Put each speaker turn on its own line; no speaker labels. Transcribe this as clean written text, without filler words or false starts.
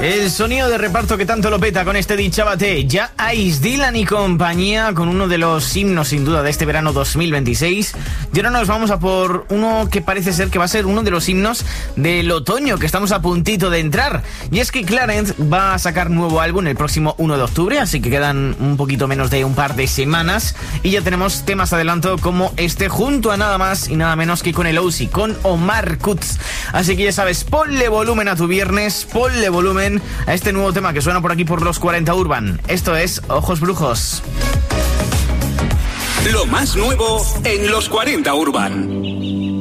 El sonido de reparto que tanto lo peta con este Dichabate, ya Ice Dylan y compañía, con uno de los himnos sin duda de este verano 2026. Y ahora nos vamos a por uno que parece ser que va a ser uno de los himnos del otoño, que estamos a puntito de entrar. Y es que Clarence va a sacar nuevo álbum el próximo 1 de octubre, así que quedan un poquito menos de un par de semanas. Y ya tenemos temas adelanto como este, junto a nada más y nada menos que con el Ouzi, con Omar Kutz. Así que ya sabes, ponle volumen a tu viernes, ponle volumen a este nuevo tema que suena por aquí por los 40 Urban. Esto es Ojos Brujos.
Lo más nuevo en los 40 Urban.